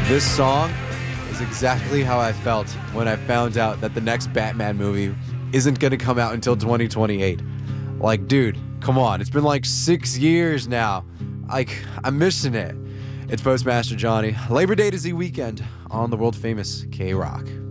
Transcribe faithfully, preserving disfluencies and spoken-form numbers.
This song is exactly how I felt when I found out that the next Batman movie isn't going to come out until twenty twenty-eight. Like, dude, come on. It's been like six years now. Like, I'm missing it. It's Postmaster Johnny. Labor Day to Z weekend on the world famous K-Rock.